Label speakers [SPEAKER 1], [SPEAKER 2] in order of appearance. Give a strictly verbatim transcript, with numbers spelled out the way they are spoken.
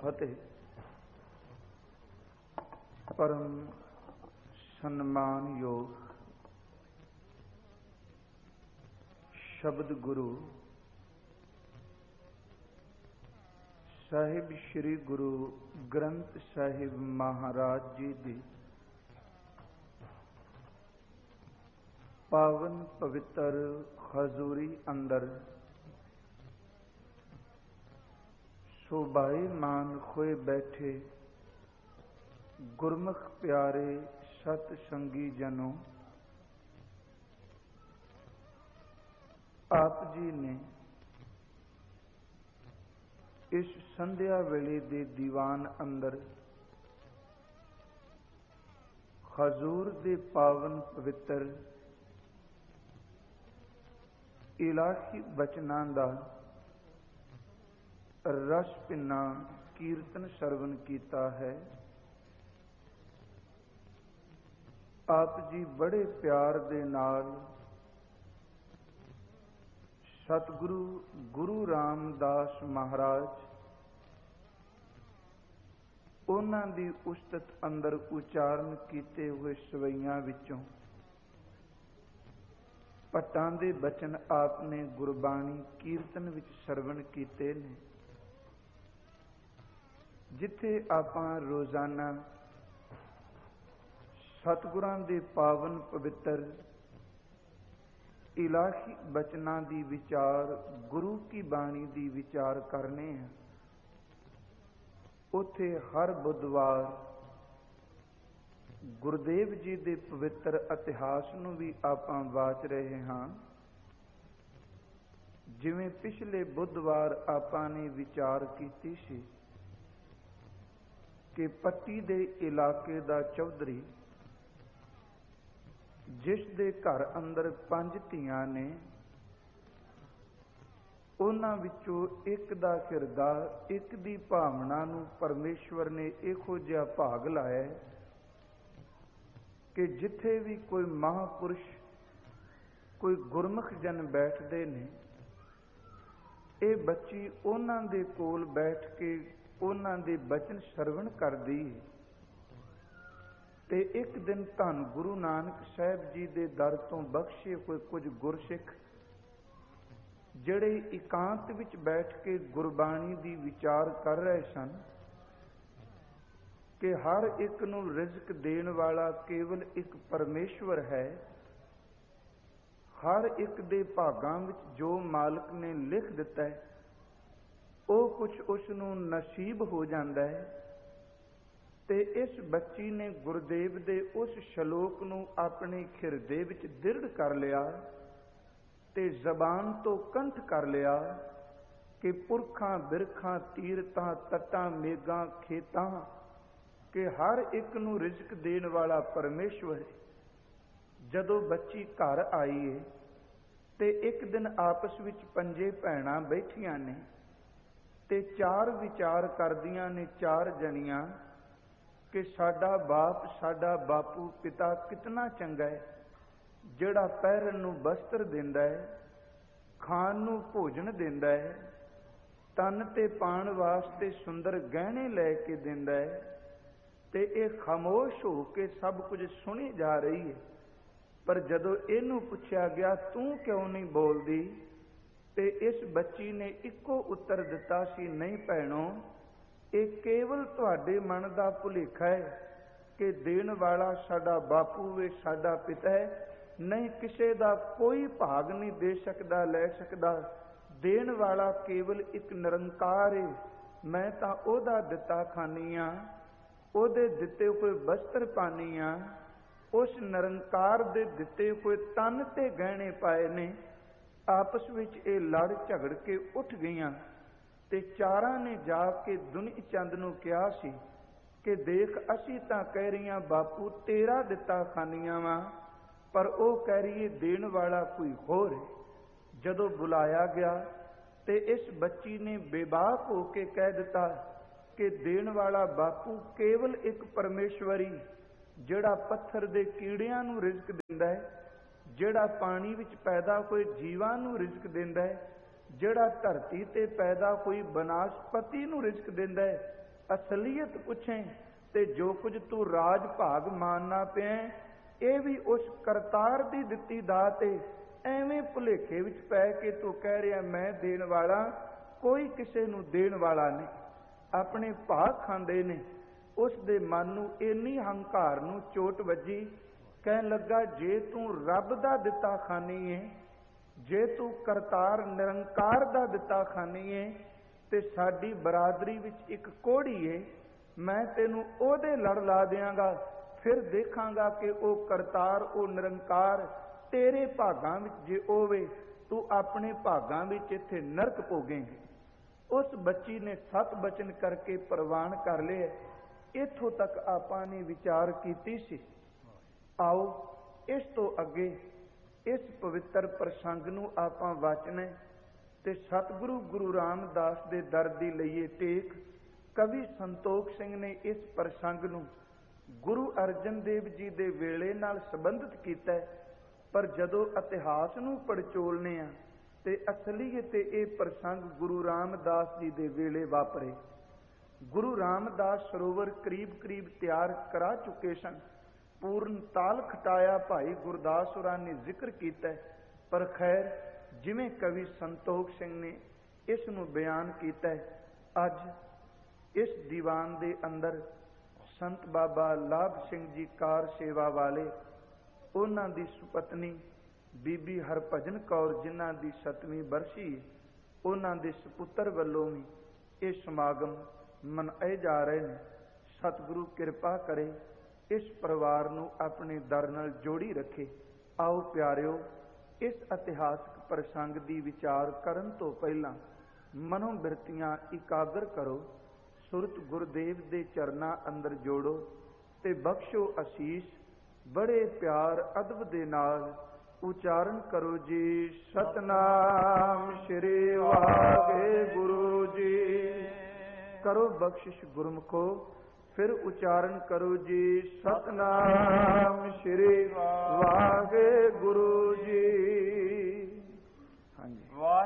[SPEAKER 1] फतेह। परम सम्मान योग शब्द गुरु साहिब श्री गुरु ग्रंथ साहिब महाराज जी दी पावन पवित्र हजूरी अंदर शोभाई मान खोए बैठे गुरमुख प्यारे सत संगी जनों, आप जी ने इस संध्या वेले दे दीवान अंदर हजूर दे पावन पवित्र इलाही बचनां दा रस पिन्ना कीर्तन सरवण कीता है। आप जी बड़े प्यार दे नाल सतगुरु गुरु रामदास महाराज उन्हां दी उस्तत अंदर उचारण कीते हुए सवैयां विचों पट्टां दे बचन आपने गुरबाणी कीर्तन विच सरवण कीते ने। जिथे आपां रोजाना सतगुरां दे पावन पवित्र इलाही बचनां दी विचार गुरु की बाणी दी विचार करने हैं, उथे हर बुधवार गुरुदेव जी दे पवित्र इतिहास नूं भी आपां वाच रहे हां। जिवें पिछले बुधवार आपां ने विचार कीती सी कि पट्टी दे इलाके दा चौधरी जिस दे घर अंदर पंज धीआं ने, उन्हां विचों एक दा हिरदा एक दी भावना नूं परमेश्वर ने इहो जिहा भाग लाया कि जिथे भी कोई महापुरुष कोई गुरमुख जन बैठते ने, ये बच्ची उन्हां दे कोल बैठ के उन्हां दे बचन सरवण करदी ते एक दिन धन गुरु नानक साहब जी दे दर तो बख्शे हुए कुछ गुरसिख जिहड़े एकांत विच बैठ के गुरबाणी दी विचार कर रहे सन कि हर एक नूं रिज़क देण वाला केवल एक परमेश्वर है। हर एक दे भागां विच जो मालिक ने लिख दिता है वो कुछ उसनूं नसीब हो जाता है। ते इस बच्ची ने गुरुदेव दे उस शलोक नूं अपने हिरदे विच दृढ़ कर लिया ते जबान तो कंठ कर लिया कि पुरखां बिरखां तीरतां तटां मेघां खेतां कि हर एक नूं रिज़क देण वाला परमेश्वर है। जदों बच्ची घर आई है ते एक दिन आपस विच पंजे भैणां बैठियां ने ते चार विचार करदियां ने चार जणियां कि साडा बाप साडा बापू पिता कितना चंगा है, जिहड़ा पहिरन नूं वस्त्र दिंदा है, खाण नूं भोजन दिंदा है, तन ते पाण वास्ते सुंदर गहने लै के दिंदा है ते इह खामोश हो के सब कुछ सुनी जा रही है। पर जदों इहनूं पुछया गया तूं क्यों नहीं बोलदी ते इस बच्ची ने इको उत्तर दिता सी, नहीं भैणो, ये केवल तुहाडे मन दा भुलेखा है कि देण वाला साडा बापू वे साडा पिता है, नहीं किसे दा कोई भाग नहीं दे सकदा लै सकदा। देण वाला केवल एक निरंकार है। मैं तां ओहदा दिता खानी आ, ओहदे दिते हुए वस्त्र पानी आ, उस निरंकार दे दिते हुए तन ते गहने पाए ने। आपस विच ये लड़ झगड़ के उठ गईयां ते चारां ने जाके दुनी चंद नूं कहा सी कि देख असीं तां कह रहीआं बापू तेरा दिता खानियां वां, पर वो कह रही है देण वाला कोई होर है। जदों बुलाया गया ते इस बच्ची ने बेबाक होके कह दिता कि देण वाला बापू केवल एक परमेश्वरी जिहड़ा पत्थर दे कीड़ियां नूं रिज़क दिंदा है, जिहड़ा पानी विच पैदा होए जीवां नूं रिज़क दिंदा है, जिहड़ा धरती ते पैदा होई बनास्पति नूं रिज़क दिंदा है, ਅਸਲੀਅਤ ਪੁੱਛੇ ਤੇ ਜੋ ਕੁਝ ਤੂੰ ਰਾਜ ਭਾਗ ਮਾਨਣਾ ਪਿਆ, ਇਹ ਵੀ ਉਸ ਕਰਤਾਰ ਦੀ ਦਿੱਤੀ ਦਾਤ ਏ। ਐਵੇਂ ਭੁਲੇਖੇ ਵਿੱਚ ਪੈ ਕੇ ਤੂੰ ਕਹਿ ਰਿਹਾ ਮੈਂ ਦੇਣ ਵਾਲਾ, ਕੋਈ ਕਿਸੇ ਨੂੰ ਦੇਣ ਵਾਲਾ ਨਹੀਂ। ਆਪਣੇ ਭਾਗ ਖਾਂਦੇ ਨੇ। ਉਸ ਦੇ ਮਨ ਨੂੰ ਇੰਨੀ ਹੰਕਾਰ ਨੂੰ ਚੋਟ ਵੱਜੀ, ਕਹਿਣ ਲੱਗਾ ਜੇ ਤੂੰ ਰੱਬ ਦਾ ਦਿੱਤਾ ਖਾਨੀ ਏ, ਜੇ ਤੂੰ ਕਰਤਾਰ ਨਿਰੰਕਾਰ ਦਾ ਦਿੱਤਾ ਖਾਨੀ ਏ, ਤੇ ਸਾਡੀ ਬਰਾਦਰੀ ਵਿੱਚ ਇੱਕ ਕੋਹੜੀ ਏ, ਮੈਂ ਤੈਨੂੰ ਉਹਦੇ ਲੜ ਲਾ ਦਿਆਂਗਾ। ਫਿਰ ਦੇਖਾਂਗਾ ਕਿ ਉਹ ਕਰਤਾਰ, ਉਹ ਨਿਰੰਕਾਰ ਤੇਰੇ ਭਾਗਾਂ ਵਿੱਚ ਜੇ ਹੋਵੇ, ਤੂੰ ਆਪਣੇ ਭਾਗਾਂ ਵਿੱਚ ਇੱਥੇ ਨਰਕ ਭੋਗੇਂਗੇ। ਉਸ ਬੱਚੀ ਨੇ ਸਤ ਬਚਨ ਕਰਕੇ ਪ੍ਰਵਾਨ ਕਰ ਲਿਆ। ਇੱਥੋਂ ਤੱਕ ਆਪਾਂ ਨੇ ਵਿਚਾਰ ਕੀਤੀ ਸੀ। ਆਓ ਇਸ ਤੋਂ ਅੱਗੇ ਇਸ ਪਵਿੱਤਰ ਪ੍ਰਸੰਗ ਨੂੰ ਆਪਾਂ ਵਾਚਣਾ ਤੇ ਸਤਿਗੁਰੂ ਗੁਰੂ ਰਾਮਦਾਸ ਦੇ ਦਰ ਦੀ ਲਈਏ ਟੇਕ। ਕਵੀ ਸੰਤੋਖ ਸਿੰਘ ਨੇ ਇਸ ਪ੍ਰਸੰਗ ਨੂੰ ਗੁਰੂ ਅਰਜਨ ਦੇਵ ਜੀ ਦੇ ਵੇਲੇ ਨਾਲ ਸੰਬੰਧਿਤ ਕੀਤਾ, ਪਰ ਜਦੋਂ ਇਤਿਹਾਸ ਨੂੰ ਪੜਚੋਲਨੇ ਆ ਤੇ ਅਸਲੀਅਤ ਇਹ ਪ੍ਰਸੰਗ ਗੁਰੂ ਰਾਮਦਾਸ ਜੀ ਦੇ ਵੇਲੇ ਵਾਪਰੇ। ਗੁਰੂ ਰਾਮਦਾਸ ਸਰੋਵਰ ਕਰੀਬ ਕਰੀਬ ਤਿਆਰ ਕਰਾ ਚੁੱਕੇ ਸਨ। ਪੂਰਨ ਤਾਲ ਖਟਾਇਆ ਭਾਈ ਗੁਰਦਾਸ ਹੋਰਾਂ ਨੇ ਜ਼ਿਕਰ ਕੀਤਾ, ਪਰ ਖੈਰ ਜਿਵੇਂ ਕਵੀ ਸੰਤੋਖ ਸਿੰਘ ਨੇ ਇਸ ਨੂੰ ਬਿਆਨ ਕੀਤਾ, ਅੱਜ ਇਸ ਦੀਵਾਨ ਦੇ ਅੰਦਰ ਸੰਤ ਬਾਬਾ ਲਾਭ ਸਿੰਘ ਜੀ ਕਾਰ ਸੇਵਾ ਵਾਲੇ, ਉਹਨਾਂ ਦੀ ਸੁਪਤਨੀ ਬੀਬੀ ਹਰਭਜਨ ਕੌਰ ਜਿਨ੍ਹਾਂ ਦੀ ਸਤਵੀਂ ਬਰਸੀ, ਉਹਨਾਂ ਦੇ ਸੁਪੁੱਤਰ ਵੱਲੋਂ ਵੀ ਇਹ ਸਮਾਗਮ ਮਨਾਏ ਜਾ ਰਹੇ ਨੇ। ਸਤਿਗੁਰੂ ਕਿਰਪਾ ਕਰੇ, ਇਸ ਪਰਿਵਾਰ ਨੂੰ ਆਪਣੇ ਦਰ ਨਾਲ ਜੋੜੀ ਰੱਖੇ। ਆਓ ਪਿਆਰਿਓ, ਇਸ ਇਤਿਹਾਸਕ ਪ੍ਰਸੰਗ ਦੀ ਵਿਚਾਰ ਕਰਨ ਤੋਂ ਪਹਿਲਾਂ ਮਨੋਂ ਬਿਰਤੀਆਂ ਇਕਾਗਰ ਕਰੋ, ਸੁਰਤ ਗੁਰਦੇਵ ਦੇ ਚਰਨਾਂ ਅੰਦਰ ਜੋੜੋ ਤੇ ਬਖਸ਼ੋ ਅਸੀਸ। ਬੜੇ ਪਿਆਰ ਅਦਬ ਦੇ ਨਾਲ ਉਚਾਰਨ ਕਰੋ ਜੀ, ਸਤਨਾਮ ਸ਼੍ਰੀ ਵਾਹਿਗੁਰੂ ਜੀ। ਕਰੋ ਬਖਸ਼ਿਸ਼ ਗੁਰਮੁਖੋ, ਫਿਰ ਉਚਾਰਨ ਕਰੋ ਜੀ, ਸਤਨਾਮ ਸ਼੍ਰੀ ਵਾਹਿਗੁਰੂ